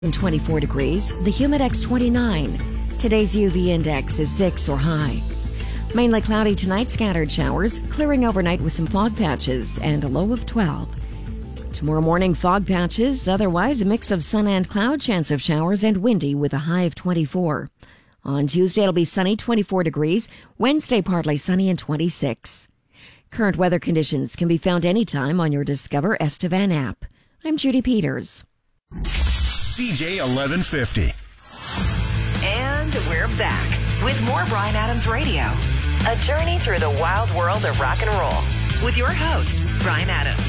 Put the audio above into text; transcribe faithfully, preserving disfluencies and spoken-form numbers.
twenty-four degrees, the Humidex twenty-nine. Today's U V index is six or high. Mainly cloudy tonight, scattered showers, clearing overnight with some fog patches and a low of twelve. Tomorrow morning, fog patches, otherwise a mix of sun and cloud, chance of showers, and windy with a high of twenty-four. On Tuesday, it'll be sunny, twenty-four degrees. Wednesday, partly sunny and twenty-six. Current weather conditions can be found anytime on your Discover Estevan app. I'm Judy Peters. C J eleven fifty. And we're back with more Bryan Adams Radio. A journey through the wild world of rock and roll with your host, Bryan Adams.